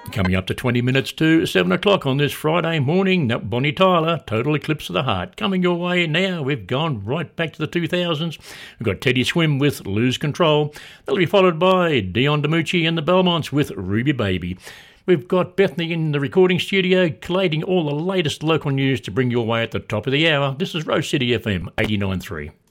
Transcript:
Coming up to 20 minutes to 7 o'clock on this Friday morning, Bonnie Tyler, Total Eclipse of the Heart. Coming your way now, we've gone right back to the 2000s. We've got Teddy Swim with Lose Control. That'll be followed by Dion DiMucci and the Belmonts with Ruby Baby. We've got Bethany in the recording studio, collating all the latest local news to bring your way at the top of the hour. This is Rose City FM 89.3.